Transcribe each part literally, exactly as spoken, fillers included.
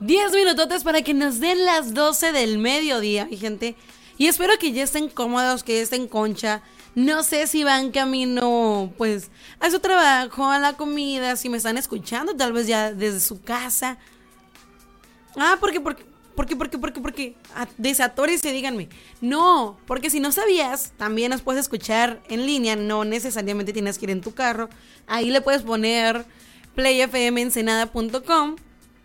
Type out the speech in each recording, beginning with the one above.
diez minutotes para que nos den las doce del mediodía, mi gente. Y espero que ya estén cómodos, que ya estén concha. No sé si van camino, pues, a su trabajo, a la comida, si me están escuchando, tal vez ya desde su casa. Ah, porque, porque, porque, porque, porque, porque, ah, desatórense, díganme. No, porque si no sabías, también nos puedes escuchar en línea, no necesariamente tienes que ir en tu carro. Ahí le puedes poner play f m ensenada punto com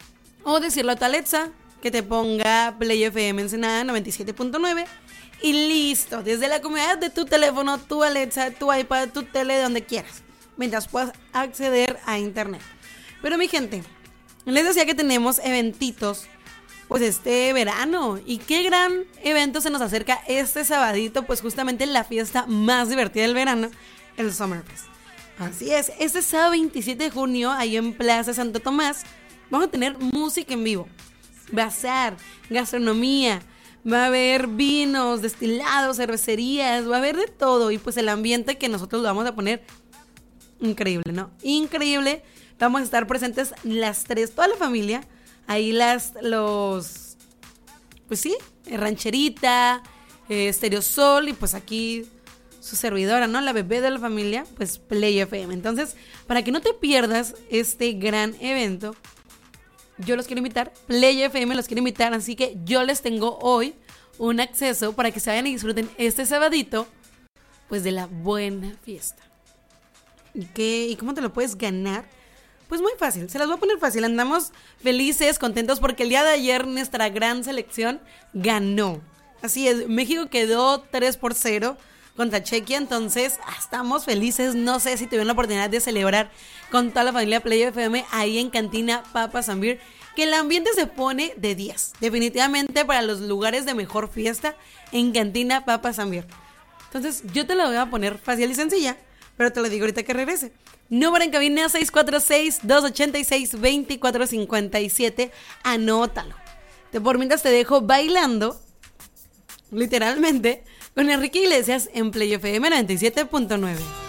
o decirle a tu Alexa que te ponga Play F M Ensenada noventa y siete punto nueve y listo, desde la comodidad de tu teléfono, tu Alexa, tu iPad, tu tele, de donde quieras, mientras puedas acceder a internet. Pero mi gente, les decía que tenemos eventitos pues este verano, y qué gran evento se nos acerca este sabadito, pues justamente la fiesta más divertida del verano, el Summerfest. Así es, este sábado veintisiete de junio, ahí en Plaza Santo Tomás, vamos a tener música en vivo, bazar, gastronomía, va a haber vinos, destilados, cervecerías, va a haber de todo. Y pues el ambiente que nosotros lo vamos a poner increíble, ¿no? Increíble. Vamos a estar presentes las tres, toda la familia. Ahí las, los, pues sí, Rancherita, eh, Stereo Sol y pues aquí su servidora, ¿no? La bebé de la familia, pues Play F M. Entonces, para que no te pierdas este gran evento, yo los quiero invitar, Play F M los quiero invitar, así que yo les tengo hoy un acceso para que se vayan y disfruten este sabadito, pues de la buena fiesta. ¿Y qué? ¿Y cómo te lo puedes ganar? Pues muy fácil, se las voy a poner fácil. Andamos felices, contentos porque el día de ayer nuestra gran selección ganó. Así es, México quedó tres por cero contra Chequia, entonces estamos felices. No sé si tuvieron la oportunidad de celebrar con toda la familia Play F M ahí en Cantina Papas and Beer, que el ambiente se pone de diez, definitivamente para los lugares de mejor fiesta en Cantina Papas and Beer. Entonces yo te lo voy a poner fácil y sencilla, pero te lo digo ahorita que regrese. Número en cabina seis cuatro seis, dos ocho seis, dos cuatro cinco siete, anótalo. De por mientras te dejo bailando, literalmente, con Enrique Iglesias en Play F M noventa y siete punto nueve.